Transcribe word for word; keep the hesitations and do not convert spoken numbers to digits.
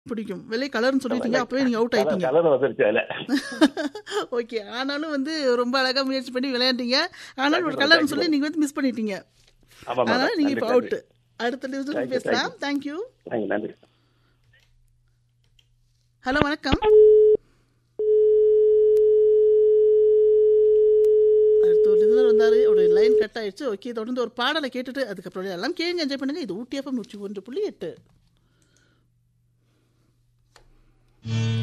பிடிக்கும். வெள்ளை கலர்ன்னு சொல்லிட்டீங்க. கலர் அப்பவே நீங்க அவுட் கலர் ஆயிட்டீங்க. கலர் வந்துருச்சு அதுல. ஓகே. ஆனாலும் வந்து ரொம்ப அழகா முயற்சி பண்ணி விளையாண்டீங்க. ஆனாலும் தேங்க்யூ ஒரு மேடம், கலர்ன்னு தேங்க்யூ சொல்லி மேடம். நீங்க வந்து மிஸ் பண்ணிட்டீங்க. ஆமா அதனால மேடம். நீங்க நன்றி இப்போ நன்றி. அவுட். அடுத்த நிமிஷம் தேங்க்யூ பேசலாம். Thank you thank you. தேங்க்யூ நன்றி. ஹலோ வணக்கம். அடுத்த ஒரு லிசனர் வந்தாரு. ஒரு லைன் கட் ஆயிடுச்சு. ஓகே, தொடர்ந்து ஒரு பாடலை கேட்டுட்டு அதுக்கப்புறம் எல்லாம் கேளுங்க, என்ஜாய் பண்ணுங்க. இது ஊட்டி எஃப்எம் நூற்றி ஒன்று புள்ளி எட்டு.